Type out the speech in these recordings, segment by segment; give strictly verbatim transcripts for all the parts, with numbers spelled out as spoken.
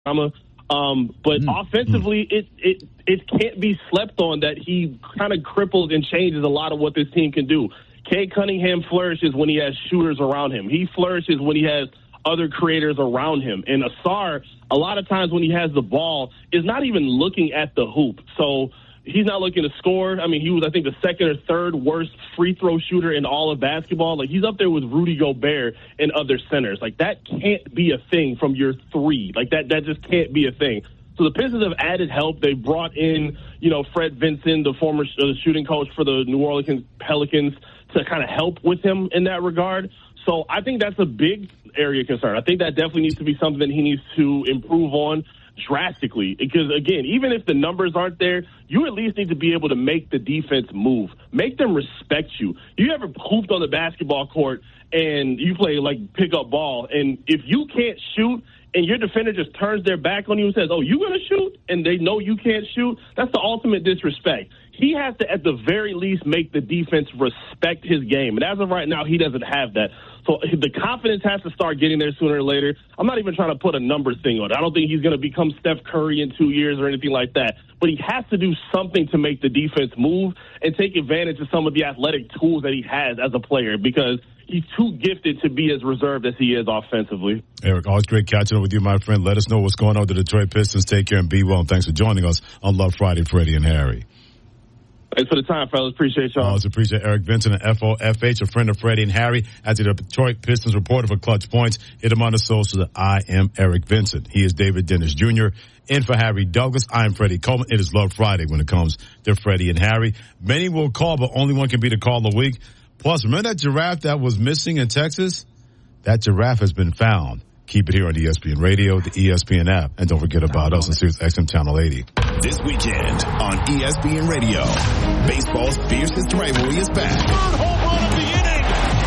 drama. Um, but mm-hmm. offensively, it, it, it can't be slept on that he kind of cripples and changes a lot of what this team can do. Cade Cunningham flourishes when he has shooters around him. He flourishes when he has other creators around him. And Ausar, a lot of times when he has the ball, is not even looking at the hoop. So he's not looking to score. I mean, he was, I think, the second or third worst free throw shooter in all of basketball. Like, he's up there with Rudy Gobert and other centers. Like, that can't be a thing from your three. Like, that, that just can't be a thing. So the Pistons have added help. They brought in, you know, Fred Vinson, the former uh, shooting coach for the New Orleans Pelicans, to kind of help with him in that regard. So I think that's a big area of concern. I think that definitely needs to be something that he needs to improve on drastically. Because, again, even if the numbers aren't there, you at least need to be able to make the defense move. Make them respect you. You ever hooped on the basketball court and you play, like, pick-up ball, and if you can't shoot and your defender just turns their back on you and says, oh, you going to shoot? And they know you can't shoot? That's the ultimate disrespect. He has to, at the very least, make the defense respect his game. And as of right now, he doesn't have that. So the confidence has to start getting there sooner or later. I'm not even trying to put a number thing on it. I don't think he's going to become Steph Curry in two years or anything like that. But he has to do something to make the defense move and take advantage of some of the athletic tools that he has as a player, because he's too gifted to be as reserved as he is offensively. Eric, always great catching up with you, my friend. Let us know what's going on with the Detroit Pistons. Take care and be well. And thanks for joining us on Love Friday, Freddie and Harry. Thanks for the time, fellas. Appreciate y'all. Always appreciate Eric Vinson at F O F H, a friend of Freddie and Harry, as the Detroit Pistons reporter for Clutch Points. Hit him on the socials at I am Eric Vinson. He is David Dennis Junior In for Harry Douglas, I am Freddie Coleman. It is Love Friday when it comes to Freddie and Harry. Many will call, but only one can be the call of the week. Plus, remember that giraffe that was missing in Texas? That giraffe has been found. Keep it here on E S P N Radio, the E S P N app, and don't forget about us on Sirius X M Channel eighty. This weekend on E S P N Radio, baseball's fiercest rivalry is back. Third home run of the inning,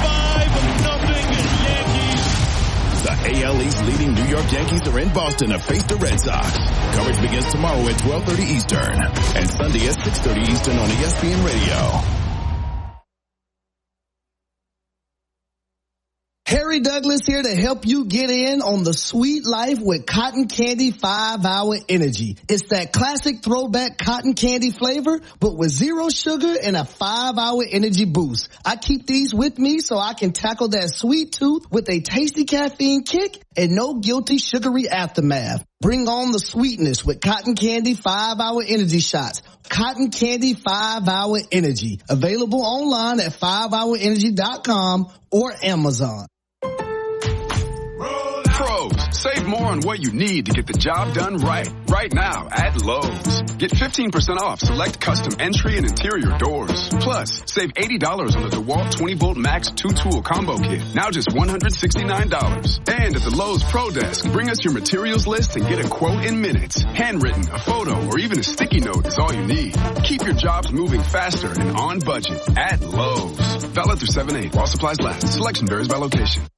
five nothing Yankees. The A L East leading New York Yankees are in Boston to face the Red Sox. Coverage begins tomorrow at twelve thirty Eastern and Sunday at six thirty Eastern on E S P N Radio. Harry Douglas here to help you get in on the sweet life with Cotton Candy five hour Energy. It's that classic throwback cotton candy flavor, but with zero sugar and a five hour energy boost. I keep these with me so I can tackle that sweet tooth with a tasty caffeine kick and no guilty sugary aftermath. Bring on the sweetness with Cotton Candy five hour Energy shots. Cotton Candy five hour Energy. Available online at five hour energy dot com or Amazon. Save more on what you need to get the job done right. Right now at Lowe's. Get fifteen percent off select custom entry and interior doors. Plus, save eighty dollars on the DeWalt twenty volt Max two tool combo kit. Now just one hundred sixty-nine dollars. And at the Lowe's Pro Desk, bring us your materials list and get a quote in minutes. Handwritten, a photo, or even a sticky note is all you need. Keep your jobs moving faster and on budget at Lowe's. Valid through seven eight while supplies last. Selection varies by location.